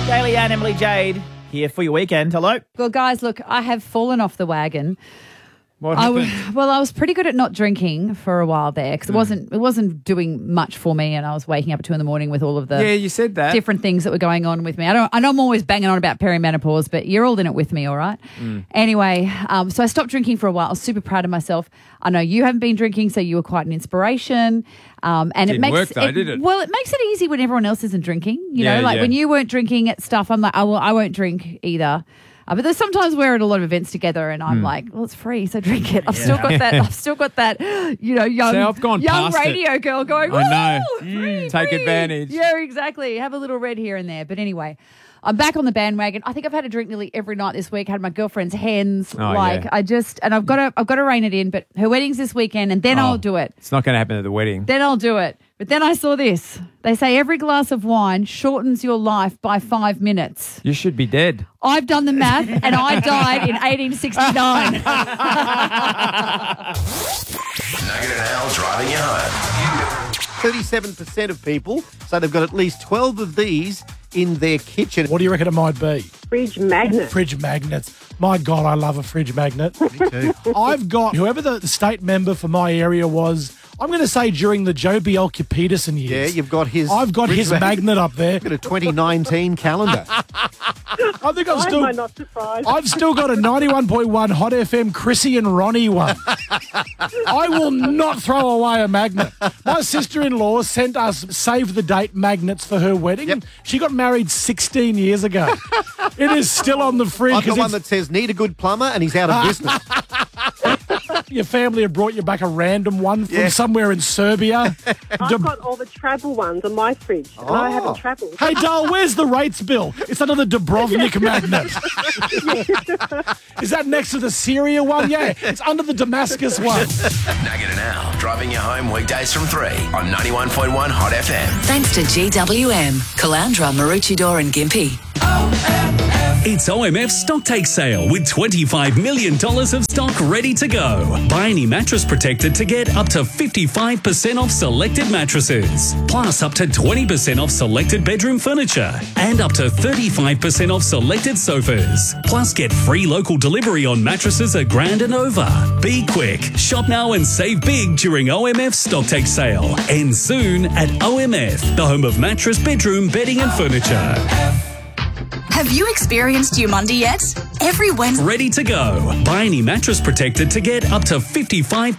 Daily and Emily Jade here for your weekend. Hello. Well, guys, look, I have fallen off the wagon. What happened? I was pretty good at not drinking for a while there because it wasn't doing much for me, and I was waking up at 2 a.m. with all of the you said that. different things that were going on with me. I know I'm always banging on about perimenopause, but you're all in it with me, all right? Anyway, so I stopped drinking for a while. I was super proud of myself. I know you haven't been drinking, so you were quite an inspiration. And Didn't work though, did it? Well, it makes it easy when everyone else isn't drinking. You Yeah, know, like yeah. when you weren't drinking at stuff, I'm like, I won't drink either. But there's sometimes we're at a lot of events together, and I'm like, well, it's free, so drink it. I've still got that, you know, young, So I've gone young past radio girl going, I know. "Woo, free, Take free." advantage. Yeah, exactly. Have a little red here and there. But anyway, I'm back on the bandwagon. I think I've had a drink nearly every night this week. Had my girlfriend's hens. Oh, yeah. I've got to rein it in. But her wedding's this weekend, and then I'll do it. It's not going to happen at the wedding. Then I'll do it. But then I saw this. They say every glass of wine shortens your life by 5 minutes. You should be dead. I've done the math, and I died in 1869. Nugget and Al driving you home. 37% of people say they've got at least 12 of these in their kitchen. What do you reckon it might be? Fridge magnet. Fridge magnets. My God, I love a fridge magnet. Me too. I've got whoever the state member for my area was, I'm going to say during the Joe Bielke-Peterson years. Yeah, you've got his. I've got fridge his magnet up there. Got a 2019 calendar. I think Why am I not surprised? I've still got a 91.1 Hot FM Chrissy and Ronnie one. I will not throw away a magnet. My sister-in-law sent us save the date magnets for her wedding. Yep. She got married 16 years ago. It is still on the fridge. Like the 'cause one it's- that says need a good plumber and he's out of business. Your family have brought you back a random one from somewhere in Serbia. I've got all the travel ones on my fridge, and I haven't travelled. Hey, Dale, where's the rates bill? It's under the Dubrovnik magnet. Is that next to the Syria one? Yeah, it's under the Damascus one. Nugget and Al driving you home weekdays from 3 on 91.1 Hot FM. Thanks to GWM, Calandra, Maroochydore and Gympie. It's OMF's stock take sale with $25 million of stock ready to go. Buy any mattress protector to get up to 55% off selected mattresses, plus up to 20% off selected bedroom furniture and up to 35% off selected sofas. Plus get free local delivery on mattresses $1,000 and over. Be quick. Shop now and save big during OMF's stock take sale. Ends soon at OMF, the home of mattress, bedroom, bedding and furniture. Have you experienced Umundi yet? Every Wednesday. Ready to go. Buy any mattress protector to get up to 55%